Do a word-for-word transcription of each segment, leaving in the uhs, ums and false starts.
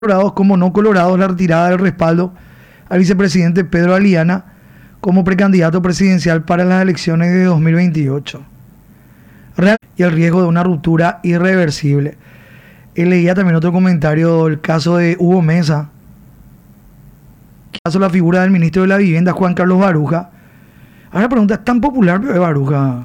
colorados como no colorados la retirada del respaldo al vicepresidente Pedro Aliana como precandidato presidencial para las elecciones de dos mil veintiocho. Real y el riesgo de una ruptura irreversible. Él leía también otro comentario del caso de Hugo Mesa. El caso de la figura del ministro de la Vivienda, Juan Carlos Baruja. Ahora la pregunta, ¿es tan popular de Baruja?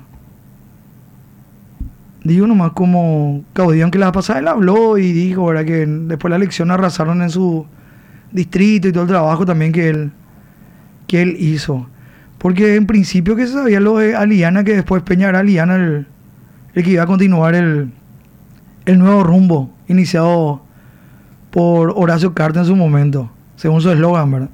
Digo nomás como caudillo en que la pasada él habló y dijo, ¿verdad?, que después de la elección arrasaron en su distrito y todo el trabajo también que él, que él hizo. Porque en principio que se sabía lo de Aliana, que después Peña era Aliana el, el que iba a continuar el, el nuevo rumbo iniciado por Horacio Cartes en su momento, según su eslogan, ¿verdad?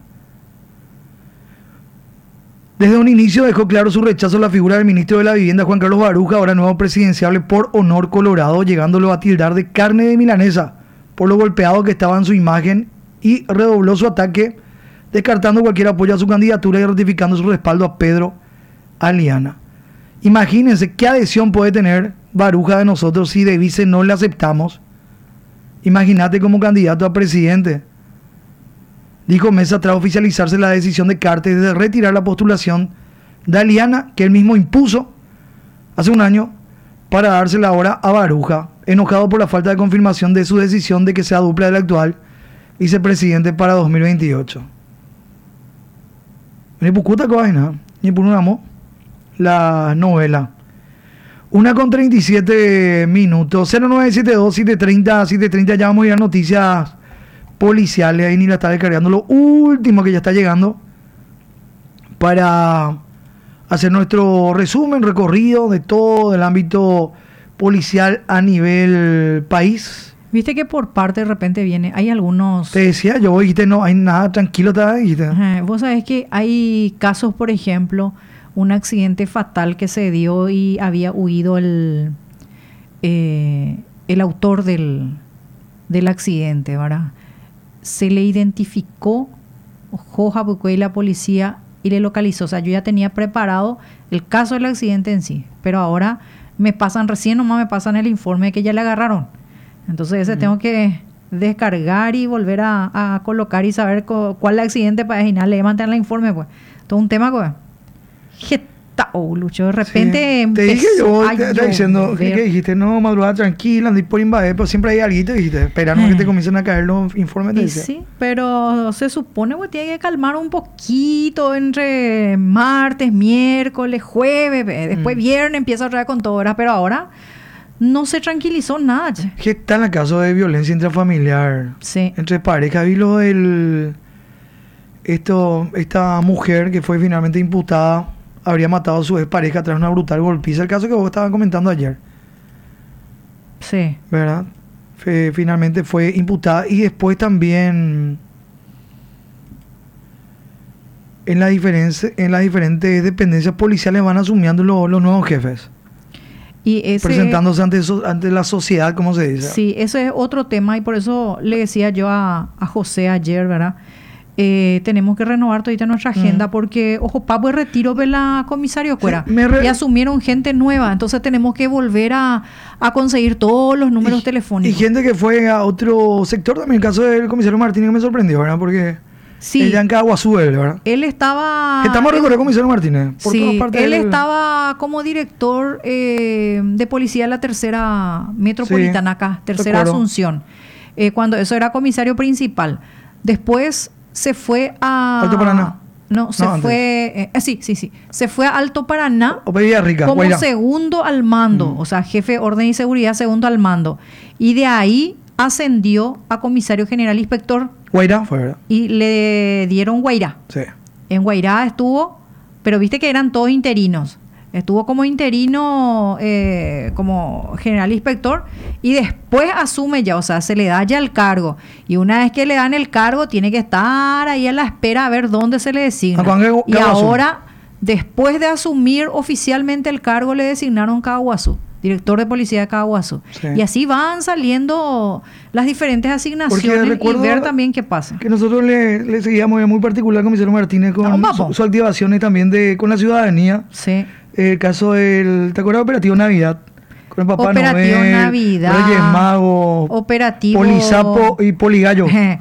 Desde un inicio dejó claro su rechazo a la figura del ministro de la Vivienda, Juan Carlos Baruja, ahora nuevo presidenciable por Honor Colorado, llegándolo a tildar de carne de milanesa por lo golpeado que estaba en su imagen, y redobló su ataque, descartando cualquier apoyo a su candidatura y ratificando su respaldo a Pedro Aliana. Imagínense qué adhesión puede tener Baruja de nosotros si de vice no le aceptamos. Imagínate como candidato a presidente. Dijo Mesa tras oficializarse la decisión de Cartes de retirar la postulación de Aliana, que él mismo impuso hace un año, para dársela ahora a Baruja, enojado por la falta de confirmación de su decisión de que sea dupla del actual vicepresidente para dos mil veintiocho. Ni pucuta coaina, ni por un amo, la novela. Una con treinta y siete minutos, cero nueve siete dos, siete tres cero, siete tres cero, ya vamos a ir a noticias policiales. Ahí ni la está descargando lo último que ya está llegando para hacer nuestro resumen, recorrido de todo el ámbito policial a nivel país. Viste que por parte de repente viene, hay algunos... Te decía yo, dijiste, no hay nada, tranquilo, te dijiste. Ajá, vos sabés que hay casos, por ejemplo, un accidente fatal que se dio y había huido el, eh, el autor del, del accidente, ¿verdad? Se le identificó, Joja y la policía, y le localizó. O sea, yo ya tenía preparado el caso del accidente en sí, pero ahora me pasan, recién nomás me pasan el informe de que ya le agarraron. Entonces ese uh-huh. tengo que descargar y volver a, a colocar y saber co, cuál es el accidente para imaginarle, mantener el informe, pues. Todo un tema, pues. Oh, Lucho, de repente sí. Te dije yo, te estaba diciendo, ¿qué, ¿qué dijiste? No, madrugada tranquila, andé por invadir, pero siempre hay algo, dijiste, esperando eh. que te comiencen a caer los informes. Y sí, pero se supone que tiene que calmar un poquito entre martes, miércoles, jueves, después mm. viernes empieza otra vez con todo, ¿verdad? Pero ahora no se tranquilizó nada. ¿Qué está en el caso de violencia intrafamiliar? Sí. Entre parejas, vi lo del... Esto, esta mujer que fue finalmente imputada habría matado a su expareja tras una brutal golpiza. El caso que vos estabas comentando ayer. Sí. ¿Verdad? Fe, finalmente fue imputada. Y después también en, la diferencia, en las diferentes dependencias policiales van asumiendo lo, los nuevos jefes. Y ese, presentándose ante, so, ante la sociedad, como se dice. Sí, ese es otro tema y por eso le decía yo a, a José ayer, ¿verdad? Eh, tenemos que renovar todita nuestra agenda, uh-huh. porque, ojo, papo el retiro de la comisario Cuera, sí, re... y asumieron gente nueva, entonces tenemos que volver a, a conseguir todos los números y, telefónicos. Y gente que fue a otro sector también, el caso del comisario Martínez, que me sorprendió, ¿verdad? Porque sí, ella en Caguazú, ¿verdad? Él estaba... Estamos recordando comisario Martínez. Por sí, él del... estaba como director eh, de policía de la tercera metropolitana sí, acá, tercera Asunción, eh, cuando eso era comisario principal. Después se fue a... Alto Paraná. No, se no, fue... Eh, sí, sí, sí. Se fue a Alto Paraná o Rica, como Guaira. segundo al mando. Mm. O sea, jefe de orden y seguridad, segundo al mando. Y de ahí ascendió a comisario general inspector. Guairá fue, ¿verdad? Y le dieron Guairá. Sí. En Guairá estuvo... Pero viste que eran todos interinos. Estuvo como interino, eh, como general inspector, y después asume ya, o sea, se le da ya el cargo. Y una vez que le dan el cargo, tiene que estar ahí a la espera a ver dónde se le designa. Y ahora, después de asumir oficialmente el cargo, le designaron Caguazú, director de policía de Caguazú. Sí. Y así van saliendo las diferentes asignaciones y ver también qué pasa. Que nosotros le, le seguíamos muy particular al comisario Martínez con su, su activación y también de, con la ciudadanía. Sí. El caso del, ¿te acuerdas? Operativo Navidad, Con el Papá Operativo Noel, Navidad, Reyes Magos, Operativo Polisapo y Poligallo.